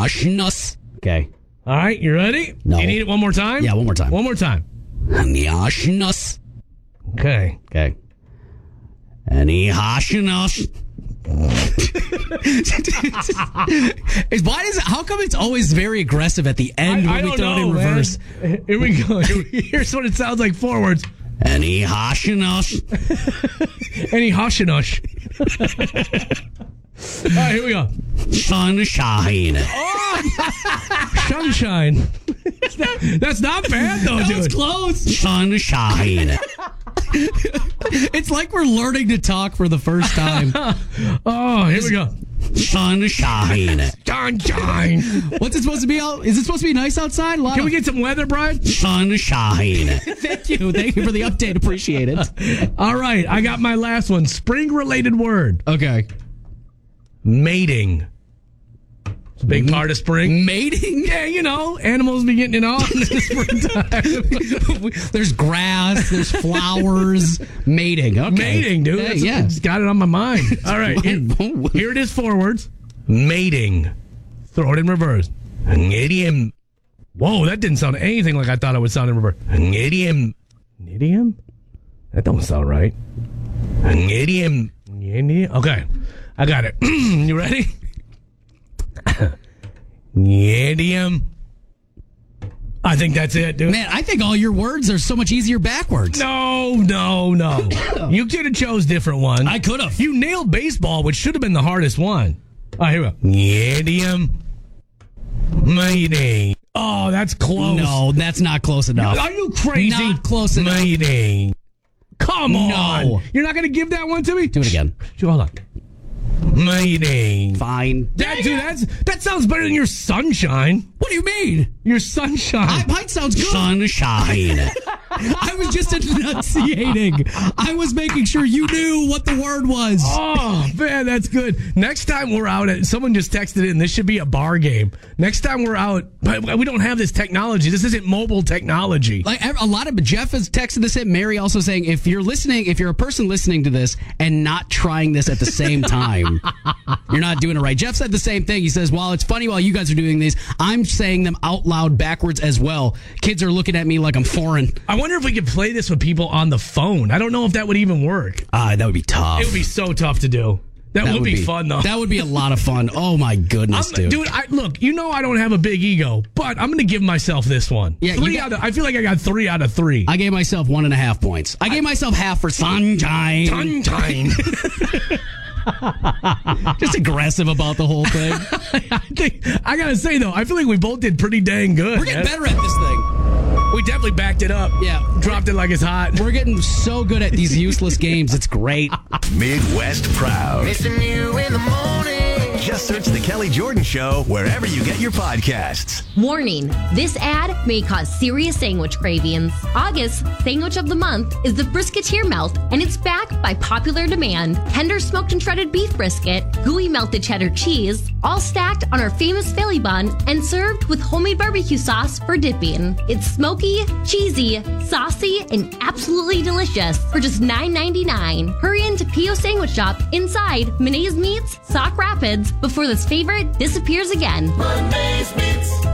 Nyashnus. Okay. All right, you ready? No. You need it one more time? Yeah, one more time. One more time. Nyashnus. Okay. Okay. Nyashnus. Why is it? How come it's always very aggressive at the end when we throw it in reverse? Man. Here we go. Here's what it sounds like forwards. Nyashnus. Nyashnus. All right, here we go. Sunshine. Sunshine. That's not bad, though, That dude. was close. Sunshine. It's like we're learning to talk for the first time. Oh, here we go. Sunshine. Sunshine. What's it supposed to be? Is it supposed to be nice outside? Can we get some weather, Brian? Sunshine. Thank you. Thank you for the update. Appreciate it. All right, I got my last one. Spring-related word. Okay. Mating. It's a big part of spring. Mating? Yeah, you know, animals be getting it on in the springtime. There's grass, there's flowers. Mating. Okay. Mating, dude. Hey, yeah. Just got it on my mind. All right, here it is forwards. Mating. Throw it in reverse. Idiom. Whoa, that didn't sound anything like I thought it would sound in reverse. Idiom. Idiom? That don't sound right. Idiom. Okay, I got it. You ready? Idiom. I think that's it, dude. Man, I think all your words are so much easier backwards. No. You could have chose different ones. I could have. You nailed baseball, which should have been the hardest one. All right, here we go. Idiom. Mating. Oh, that's close. No, that's not close enough. Are you crazy? Not close enough. Mating. Come on. No. You're not going to give that one to me? Do it again. Hold on. Mating. Fine. That sounds better than your sunshine. What do you mean? Your sunshine. Mine sounds good. Sunshine. I was just enunciating. I was making sure you knew what the word was. Oh, man, that's good. Next time we're out someone just texted in, this should be a bar game. Next time we're out, but we don't have this technology. This isn't mobile technology. Like a lot of Jeff has texted this in. Mary also saying, if you're a person listening to this and not trying this at the same time, you're not doing it right. Jeff said the same thing. He says, while it's funny while you guys are doing these, I'm saying them out loud backwards as well. Kids are looking at me like I'm foreign. I wonder if we could play this with people on the phone. I don't know if that would even work. That would be tough. It would be so tough to do. That would be fun, though. That would be a lot of fun. Oh, my goodness, dude. Dude, look, you know I don't have a big ego, but I'm going to give myself this one. Yeah, I feel like I got 3 out of 3. I gave myself 1.5 points. I gave myself half for sunshine. Sunshine. Just aggressive about the whole thing. I got to say, though, I feel like we both did pretty dang good. We're getting better at this thing. We definitely backed it up. Yeah. Dropped it like it's hot. We're getting so good at these useless games. It's great. Midwest Proud. Missing you in the morning. Just search The Kelly Jordan Show wherever you get your podcasts. Warning, this ad may cause serious sandwich cravings. August's Sandwich of the Month is the Brisketeer Melt, and it's back by popular demand. Tender smoked and shredded beef brisket, gooey melted cheddar cheese, all stacked on our famous Philly bun and served with homemade barbecue sauce for dipping. It's smoky, cheesy, saucy, and absolutely delicious for just $9.99. Hurry into P.O. Sandwich Shop inside Mayonnaise Meats, Sauk Rapids, before this favorite disappears again. Monday's Meats.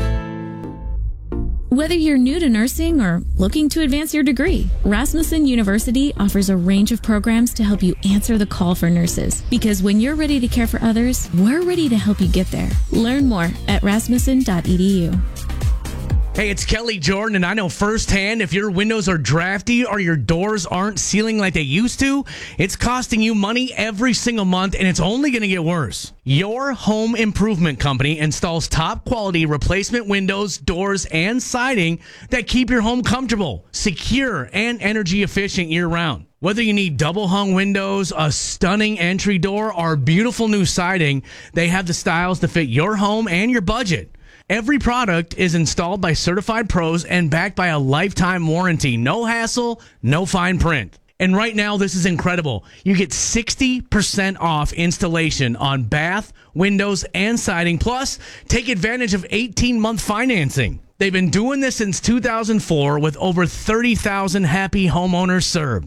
Whether you're new to nursing or looking to advance your degree, Rasmussen University offers a range of programs to help you answer the call for nurses. Because when you're ready to care for others, we're ready to help you get there. Learn more at rasmussen.edu. Hey, it's Kelly Jordan, and I know firsthand if your windows are drafty or your doors aren't sealing like they used to, it's costing you money every single month, and it's only going to get worse. Your home improvement company installs top quality replacement windows, doors, and siding that keep your home comfortable, secure, and energy efficient year round. Whether you need double hung windows, a stunning entry door, or beautiful new siding, they have the styles to fit your home and your budget. Every product is installed by certified pros and backed by a lifetime warranty. No hassle, no fine print. And right now, this is incredible. You get 60% off installation on bath, windows, and siding. Plus, take advantage of 18-month financing. They've been doing this since 2004 with over 30,000 happy homeowners served.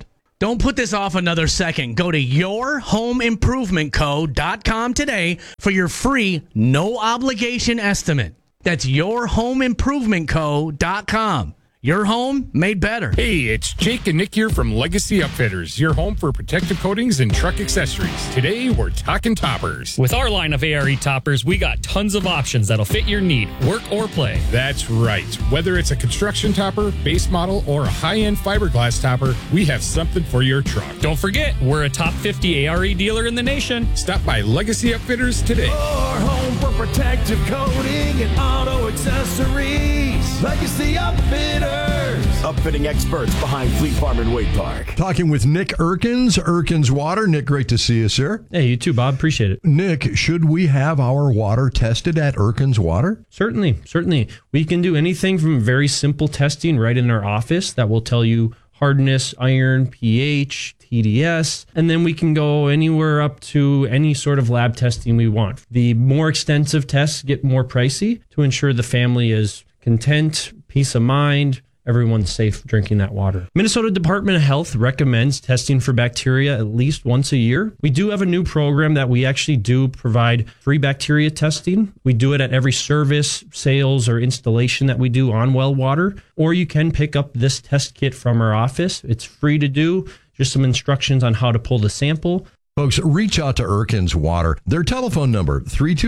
Don't put this off another second. Go to yourhomeimprovementco.com today for your free, no obligation estimate. That's yourhomeimprovementco.com. Your home made better. Hey, it's Jake and Nick here from Legacy Upfitters, your home for protective coatings and truck accessories. Today, we're talking toppers. With our line of ARE toppers, we got tons of options that'll fit your need, work or play. That's right. Whether it's a construction topper, base model, or a high-end fiberglass topper, we have something for your truck. Don't forget, we're a top 50 ARE dealer in the nation. Stop by Legacy Upfitters today. Your home for protective coating and auto accessories. Legacy Upfitters. Upfitting experts behind Fleet Farm and Wade Park. Talking with Nick Erkins Water. Nick, great to see you, sir. Hey, you too, Bob. Appreciate it. Nick, should we have our water tested at Erkins Water? Certainly. We can do anything from very simple testing right in our office that will tell you hardness, iron, pH, TDS, and then we can go anywhere up to any sort of lab testing we want. The more extensive tests get more pricey to ensure the family is content, peace of mind, everyone's safe drinking that water. Minnesota Department of Health recommends testing for bacteria at least once a year. We do have a new program that we actually do provide free bacteria testing. We do it at every service, sales, or installation that we do on well water, or you can pick up this test kit from our office. It's free to do, just some instructions on how to pull the sample. Folks, reach out to Erkins Water. Their telephone number,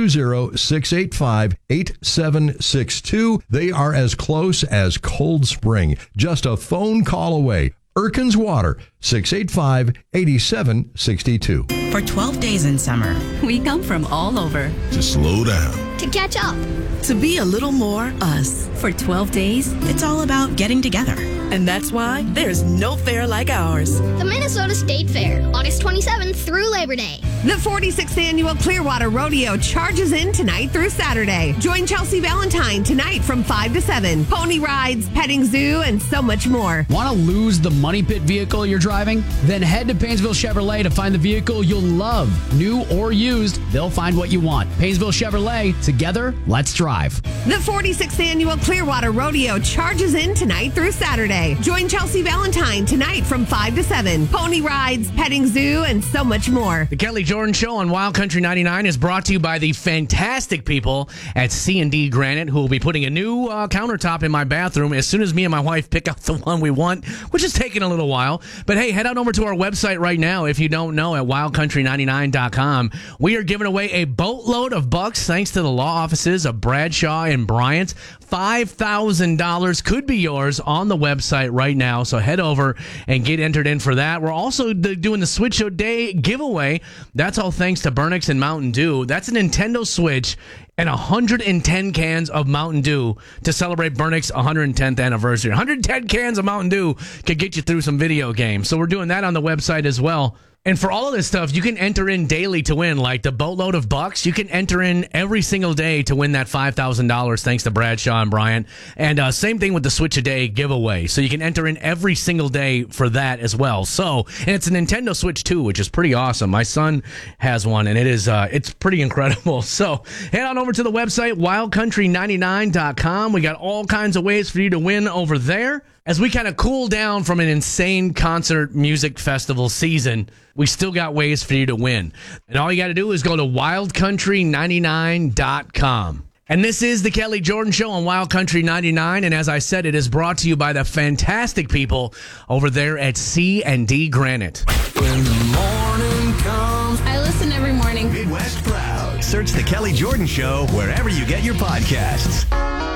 320-685-8762. They are as close as Cold Spring. Just a phone call away. Erkins Water, 685-8762. For 12 days in summer, we come from all over. To slow down. To catch up. To be a little more us. For 12 days, it's all about getting together. And that's why there's no fair like ours. The Minnesota State Fair, August 27th through Labor Day. The 46th Annual Clearwater Rodeo charges in tonight through Saturday. Join Chelsea Valentine tonight from 5 to 7. Pony rides, petting zoo, and so much more. Want to lose the money pit vehicle you're driving? Then head to Painesville Chevrolet to find the vehicle you'll love. New or used, they'll find what you want. Painesville Chevrolet, together, let's drive. The 46th Annual Clearwater Rodeo charges in tonight through Saturday. Join Chelsea Valentine tonight from 5 to 7. Pony rides, petting zoo, and so much more. The Kelly Jordan Show on Wild Country 99 is brought to you by the fantastic people at C&D Granite, who will be putting a new countertop in my bathroom as soon as me and my wife pick out the one we want, which is taking a little while. But hey, head on over to our website right now if you don't know, at wildcountry99.com. We are giving away a boatload of bucks thanks to the law offices of Bradshaw and Bryant. $5,000 could be yours on the website right now, so head over and get entered in for that. We're also doing the Switch Show Day giveaway. That's all thanks to Burnix and Mountain Dew. That's a Nintendo Switch and 110 cans of Mountain Dew to celebrate Burnix 110th anniversary. 110 cans of Mountain Dew could get you through some video games. So we're doing that on the website as well. And for all of this stuff, you can enter in daily to win, like the boatload of bucks. You can enter in every single day to win that $5,000 thanks to Bradshaw and Bryant. And same thing with the Switch a Day giveaway. So you can enter in every single day for that as well. So, and it's a Nintendo Switch 2, which is pretty awesome. My son has one, and it's pretty incredible. So head on over to the website, wildcountry99.com. We got all kinds of ways for you to win over there. As we kind of cool down from an insane concert music festival season, we still got ways for you to win. And all you got to do is go to wildcountry99.com. And this is the Kelly Jordan Show on Wild Country 99. And as I said, it is brought to you by the fantastic people over there at C&D Granite. When the morning comes, I listen every morning. Midwest Proud. Search the Kelly Jordan Show wherever you get your podcasts.